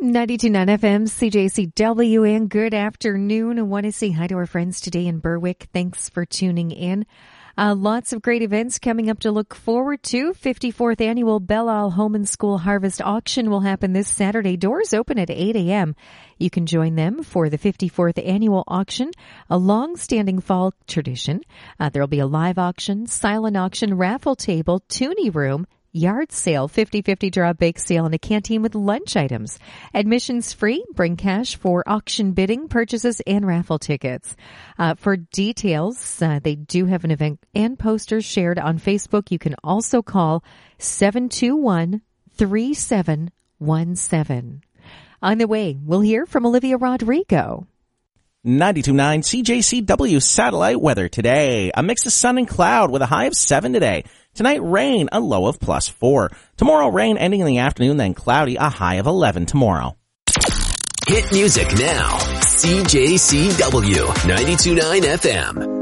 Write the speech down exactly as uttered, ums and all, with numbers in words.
ninety-two point nine F M, C J C W, and good afternoon. I want to say hi to our friends today in Berwick. Thanks for tuning in. Uh, lots of great events coming up to look forward to. fifty-fourth Annual Belle Isle Home and School Harvest Auction will happen this Saturday. Doors open at eight a.m. You can join them for the fifty-fourth Annual Auction, a long-standing fall tradition. Uh, there will be a live auction, silent auction, raffle table, toonie room, yard sale, fifty-fifty draw bake sale, and a canteen with lunch items. Admissions free. Bring cash for auction bidding, purchases, and raffle tickets. Uh, for details, uh, they do have an event and posters shared on Facebook. You can also call seven two one, three seven one seven. On the way, we'll hear from Olivia Rodrigo. ninety-two point nine C J C W satellite weather today. A mix of sun and cloud with a high of seven today. Tonight, rain, a low of plus four. Tomorrow, rain ending in the afternoon, then cloudy, a high of eleven tomorrow. Hit music now. C J C W ninety-two point nine F M.